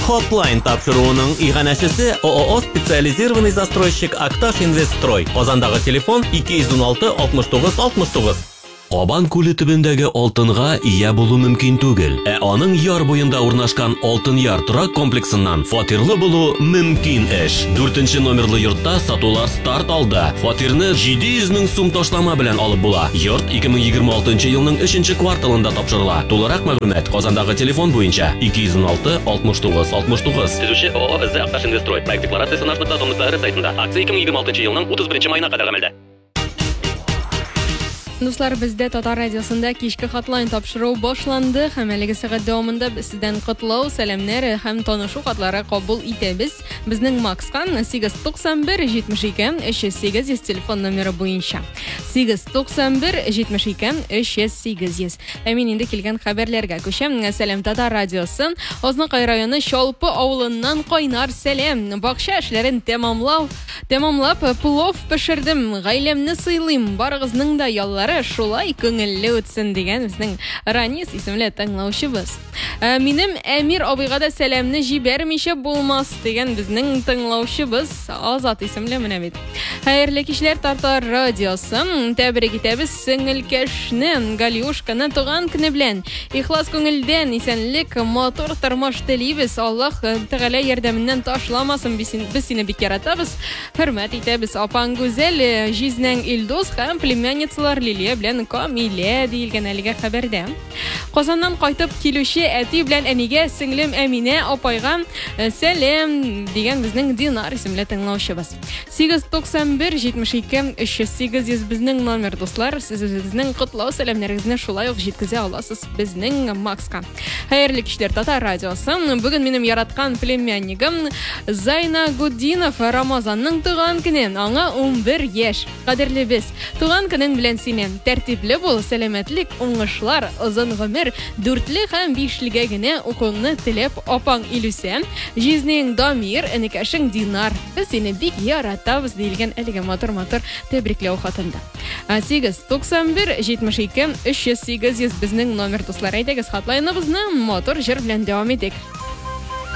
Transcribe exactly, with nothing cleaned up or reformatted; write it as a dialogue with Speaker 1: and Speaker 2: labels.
Speaker 1: Hotline тапшыруының иганәчесе ООО специализированный застройщик Акташ Инвестстрой. Казандагы телефон ике йөз уналты алтмыш тугыз алтмыш тугыз. Абан күле төбендәге алтынга ия булу мөмкин түгел. Ә аның яр буенда урнашкан Алтын Яр торак комплексыннан фатирлы булу мөмкин эш. дүртенче номерлы йортта сатулар старт алды. Фатирны җиде йөз мең сум ташлама белән алып була. Йорт ике мең егерме алтынчы елның өченче кварталында тапшырыла. Тулырак мәгълүмат Казандагы телефон буенча ике йөз уналты алтмыш тугыз алтмыш тугыз. Төзүче ООО Акташ Инвестстрой. Проект декларациясе нашта томлыклары сайтында. Акция ике мең егерме алтынчы елның утыз беренче майына кадәр гамәлдә.
Speaker 2: Дуслар, бездә Татар радиосында кичке хатлайн тапшыру башланды. Һәм әлеге сәгать дәвамында без сездән котлау, сәламнәр һәм танышу хатлары кабул итәбез. Безнең Макскан сигез туксан бер җитмеш ике өч йөз сигез йөз телефон номеры буенча. сигез туксан бер җитмеш ике өч йөз сигез йөз. Ә мин инде килгән хәбәрләргә күчәм. Сәлам Татар радиосы. Азнакай районы Шалпы авылыннан кайнар сәлам. Бакча эшләрен тәмамлау, тәмамлап плов пешердем. Гаиләмне сыйлыйм. Барыгызның да яллары шулай күңелле үтсен дигән безнең Ранис исемле тыңлаучыбыз. Минем Әмир абыйга да сәламны җибәрмичә булмас дигән безнең тыңлаучыбыз Азат исемле менә бит. Хәерле кичләр Татар радиосы. Тәбрик итәбез сеңелкәшне Галиушканы туган көне белән. Ихлас күңелдән исәнлек, матур тормыш телибез. Аллаһ Тәгалә ярдәменнән ташламасын. Без сине бик яратабыз. Хөрмәт итәбез апаң гүзәл Жизнең Илдус һәм племянницалар Лилия белән Камилә диелгән әлегә хәбәрдә. Казаннан кайтып килүче әти белән әнигә, сеңлем Әминә апайга сәлам дигән безнең Динар исемле тыңлаучыбыз. сигез туксан бер җитмеш ике өч йөз сигез йөз безнең номер дуслар. Сез безнең котлау сәламнәрегезне шулай ук җиткезә аласыз безнең Макска. Хәерле кичләр Татар радиосы. Бүген минем яраткан племяннигым Зайна Гудинов Рамазанның туган көне. Аңа ун бер яшь. Кадерле без. Туган көнең белән сине. Тәртипле бул, сәламәтлек, уңышлар, озын гомер, дүртле һәм бишлегә генә укуңны теләп апаң Илүсә, Жизнең Дамир, энекәшең Динар. Без сине бик яратабыз диелгән әлеге матур-матур тәбрикләү хатында. сигез туксан бер җитмеш ике өч йөз сигез йөз безнең номер дуслар. Әйдәгез хатлайныбызны матур җыр белән дәвам итик.